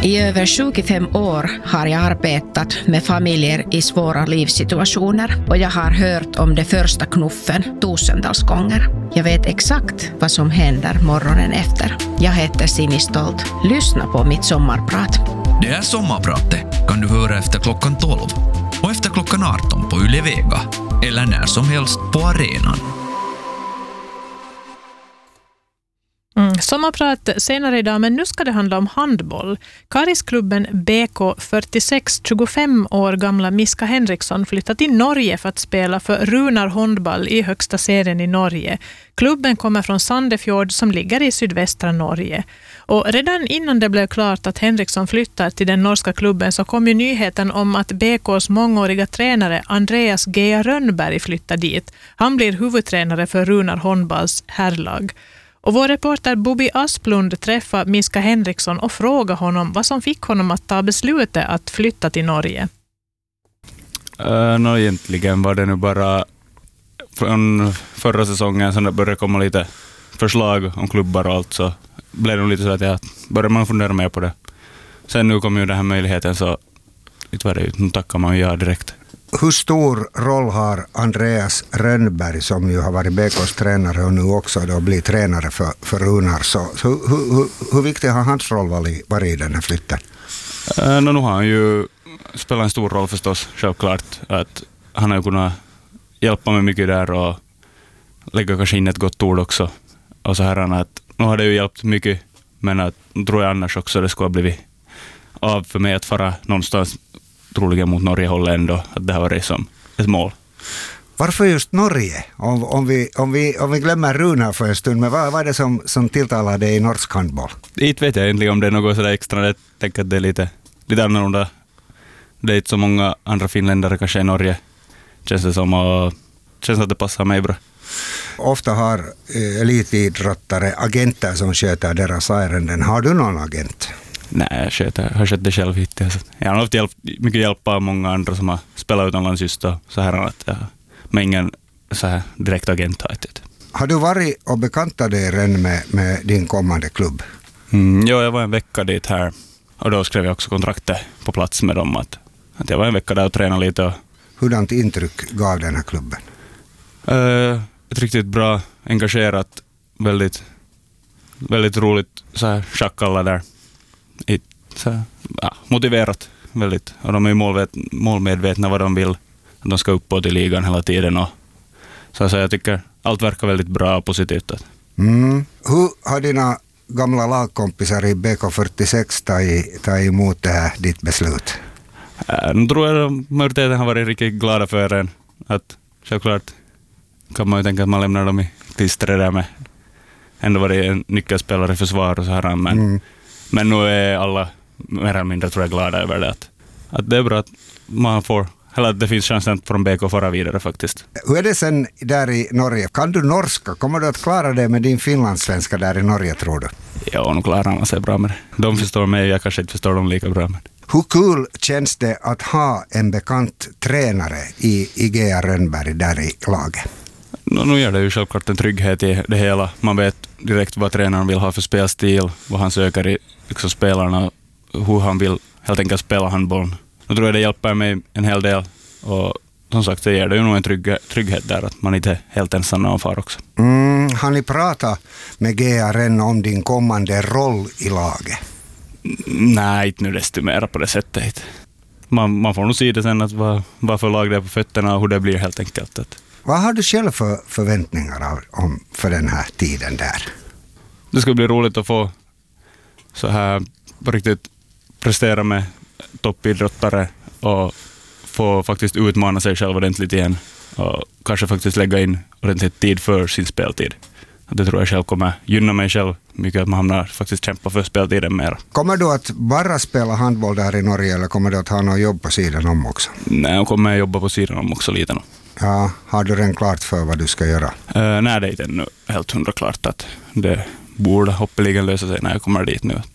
I över 25 år har jag arbetat med familjer i svåra livssituationer och jag har hört om det första knuffen tusentals gånger. Jag vet exakt vad som händer morgonen efter. Jag heter Sini Stolt. Lyssna på mitt sommarprat. Det här sommarpratet kan du höra efter klockan 12 och efter klockan 18 på Yle Vega eller när som helst på arenan. Sommarprat senare idag, men nu ska det handla om handboll. Karisklubben BK 46, 25 år gamla Miska Henriksson flyttat till Norge för att spela för Runar Handball i högsta serien i Norge. Klubben kommer från Sandefjord som ligger i sydvästra Norge. Och redan innan det blev klart att Henriksson flyttar till den norska klubben så kom ju nyheten om att BKs mångåriga tränare Andreas G. Rönnberg flyttar dit. Han blir huvudtränare för Runar Handballs herrlag. Och vår reporter Bobby Asplund träffade Miska Henriksson och frågade honom vad som fick honom att ta beslutet att flytta till Norge. Egentligen var det nu bara från förra säsongen så det började komma lite förslag om klubbar och allt, så blev det lite så att jag började man fundera mer på det. Sen nu kom ju den här möjligheten, så nu tackar man ja direkt. Hur stor roll har Andreas Rönnberg, som ju har varit BKs tränare och nu också då blir tränare för Runar, så hur viktig har hans roll varit i den här flytten? Nu har han ju spelat en stor roll förstås, självklart. Att han har kunnat hjälpa mig mycket där och lägga kanske in ett gott ord också. Och så här att nu har det ju hjälpt mycket, men att tror jag annars också det skulle ha blivit av för mig att fara någonstans troligen mot Norge håller ändå, att det har varit som ett mål. Varför just Norge? Om vi glömmer Runar för en stund, men vad är det som tilltalar dig i norsk handboll? Inte vet jag egentligen om det är något sådär extra. Jag tänker att det är lite annorlunda. Det är inte så många andra finländare kanske i Norge. Känns det som, och känns att det passar mig bra. Ofta har elitidrottare agenter som sköter deras ärenden. Har du någon agent? Nej, jag har skött det själv hittills. Jag har haft mycket hjälp av många andra som har spelat utomlands just då, så här att jag med ingen så här direkt agent har jag. Har du varit och bekantat dig redan med din kommande klubb? Ja, jag var en vecka dit här och då skrev jag också kontraktet på plats med dem att jag var en vecka där och tränade lite. Hurdant intryck gav den här klubben? Ett riktigt bra, engagerat, väldigt, väldigt roligt så här schackalla där. Motiverat väldigt, och de är ju målmedvetna vad de vill, att de ska uppåt i ligan hela tiden, och så jag tycker allt verkar väldigt bra och positivt. Hur har dina gamla lagkompisar i BK46 tagit emot det här, ditt beslut? Nu tror jag att majoriteten har varit riktigt glada för en, att självklart kan man ju tänka att man lämnar dem i klistret där med ändå varit en nyckelspelare i försvar och så här, men nu är alla mer eller mindre tror jag glada över det. Att det är bra att man får, eller att det finns chansen från BK att föra vidare faktiskt. Hur är det sen där i Norge? Kan du norska? Kommer du att klara det med din finlandssvenska där i Norge, tror du? Ja, nu klarar man sig bra med det. De förstår mig, jag kanske inte förstår dem lika bra. Men hur kul känns det att ha en bekant tränare i G.A. Rönnberg där i laget? Nu gör det ju självklart en trygghet i det hela. Man vet direkt vad tränaren vill ha för spelstil, vad han söker i liksom spelarna, hur han vill helt enkelt spela handbollen. Nu tror jag det hjälper mig en hel del, och som sagt det ger det ju nog en trygghet där att man inte är helt ensam när man far också. Har ni pratat med G.A. Renn om din kommande roll i laget? Nej, inte nu desto mer på det sättet. Man får nog se det sen, att vad för lag det är på fötterna och hur det blir helt enkelt. Vad har du själv för förväntningar för den här tiden där? Det ska bli roligt att få så här på riktigt prestera med toppidrottare och få faktiskt utmana sig själv ordentligt igen och kanske faktiskt lägga in ordentligt tid för sin speltid. Det tror jag själv kommer gynna mig själv mycket, att man hamnar faktiskt kämpa för speltiden mer. Kommer du att bara spela handboll där i Norge, eller kommer du att ha något jobb på sidan om också? Nej, jag kommer jobba på sidan om också lite. Ja, har du redan klart för vad du ska göra? Nej, det är inte ännu helt 100 klart, att det borde hoppeligen lösa sig när jag kommer dit nu.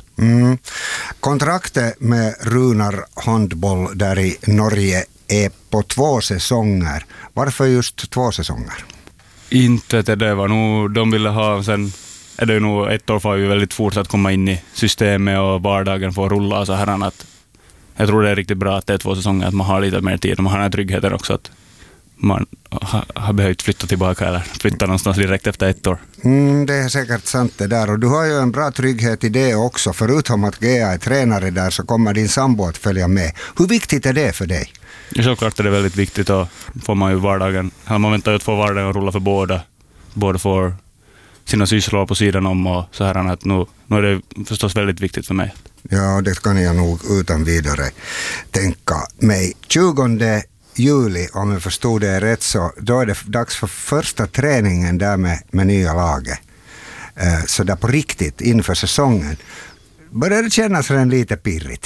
Kontraktet med Runar Handboll där i Norge är på 2 säsonger. Varför just 2 säsonger? Inte det var nog, de ville ha sen är det ju nog ett år får ju väldigt fort att komma in i systemet och vardagen får rulla och så här. Att jag tror det är riktigt bra att det är 2 säsonger, att man har lite mer tid och man har den här tryggheten också att man har behövt flytta tillbaka eller flytta någonstans direkt efter 1 år. Det är säkert sant det där, och du har ju en bra trygghet i det också. Förutom att Gea är tränare där så kommer din sambo att följa med. Hur viktigt är det för dig? Ja, självklart är det väldigt viktigt, och får man ju vardagen, man väntar ju att få vardagen att rulla för båda får sina sysslor på sidan om och så här, att nu är det förstås väldigt viktigt för mig. Ja, det kan jag nog utan vidare tänka mig. 20 juli, om jag förstod det rätt, så då är det dags för första träningen där med nya laget. Så där på riktigt inför säsongen. Börjar det kännas redan lite pirrigt?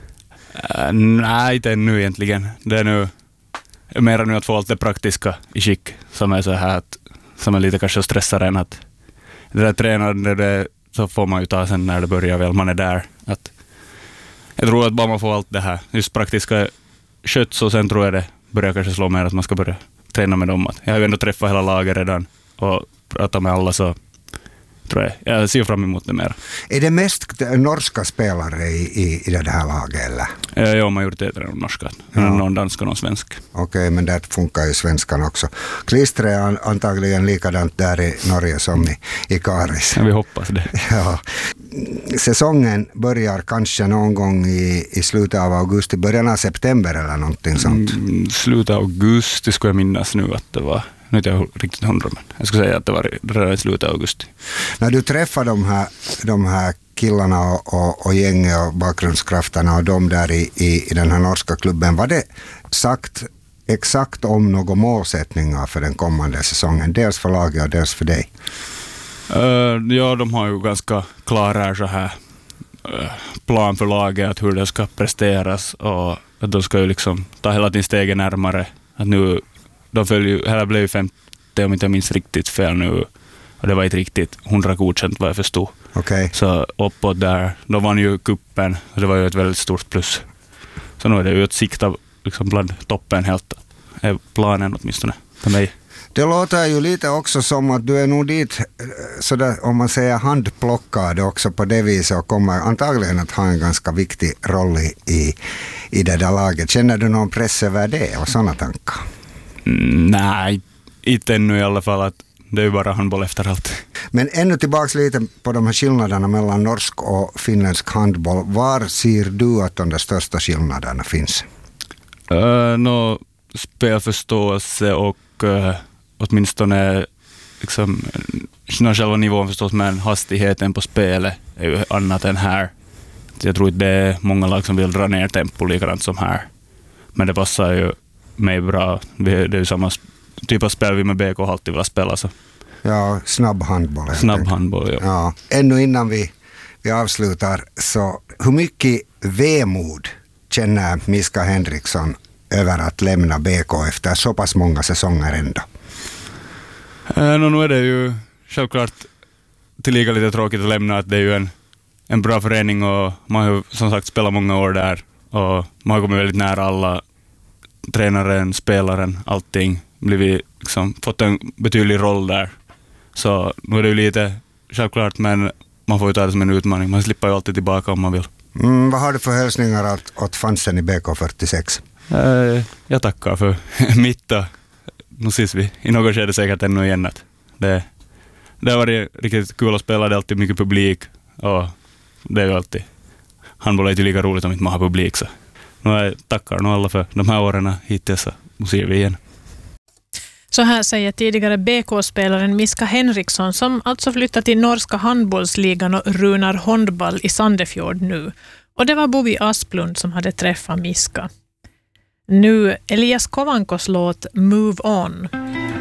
Nej, inte ännu egentligen. Det är nu mer nu att få allt det praktiska i skick som är så här att, som är lite kanske stressar en, att det där tränande så får man ju ta sen när det börjar väl, man är där. Att jag tror att bara man får allt det här just praktiska sköts, och sen tror jag det börjar kanske slå mer att man ska börja träna med dem. Att jag har ju ändå träffat hela laget redan och pratat med alla, så tror jag ser fram emot det mer. Är det mest norska spelare i det här laget eller? Ja, majoriteten är norska. Någon dansk och någon svensk. Okej, men där funkar ju svenskan också. Klister är antagligen likadant där i Norge som i Karis. Ja, vi hoppas det. Ja. Säsongen börjar kanske någon gång i slutet av augusti, början av september eller någonting sånt. Slutet av augusti skulle jag minnas nu att det var. Nu är jag riktigt 100, men jag skulle säga att det var redan i slutet av augusti. När du träffar de här killarna och gänget och bakgrundskrafterna och de där i den här norska klubben, var det sagt exakt om några målsättningar för den kommande säsongen? Dels för laget och dels för dig? Ja, de har ju ganska klara så här plan för laget, att hur det ska presteras, och att de ska ju liksom ta hela tiden stegen närmare. Att nu de blev ju 50, om inte jag minns riktigt fel nu, och det var inte riktigt 100 godkänt vad jag förstod. Okay. Så uppåt där, de vann ju kuppen, och det var ju ett väldigt stort plus. Så nu är det ju ett sikta liksom bland toppen helt, är planen åtminstone för mig. Det låter ju lite också som att du är nog dit, sådär, om man säger handplockad också på det viset, och kommer antagligen att ha en ganska viktig roll i det där laget. Känner du någon press över det och sådana tankar? Nej, inte ännu i alla fall, att det är ju bara handboll efter allt. Men ännu tillbaka lite på de här skillnaderna mellan norsk och finländsk handboll. Var ser du att de största skillnaderna finns? Spelförståelse och åtminstone liksom, själva nivån förstås, men hastigheten på spelet är ju annat än här. Jag tror att det är många lag som vill dra ner tempo likadant som här. Men det passar ju mig bra. Det är ju samma typ av spel vi med BK alltid vill spela. Så. Ja, snabb handboll. Snabb handboll, ja. Ännu innan vi avslutar, så hur mycket vemod känner Miska Henriksson över att lämna BK efter så pass många säsonger ändå? Nu är det ju självklart tillika lite tråkigt att lämna, att det är ju en bra förening, och man har som sagt spelat många år där, och man har kommit väldigt nära alla, tränaren, spelaren, allting, blivit liksom, fått en betydlig roll där. Så nu är det ju lite självklart, men man får ju ta det som en utmaning. Man slipper ju alltid tillbaka om man vill. Vad har du för hälsningar åt fansen i BK46? Jag tackar för mitt. Nu ses vi i något skede säkert ännu igen. Det har varit riktigt kul att spela. Det är alltid mycket publik, och det är ju alltid, handboll är inte lika roligt om inte man har publik. Så nu tackar nog alla för de här åren hittills, så nu ser vi igen. Så här säger tidigare BK-spelaren Miska Henriksson, som alltså flyttat till norska handbollsligan och Runar Handboll i Sandefjord nu. Och det var Bovi Asplund som hade träffat Miska. Nu Elias Kovankos låt Move On.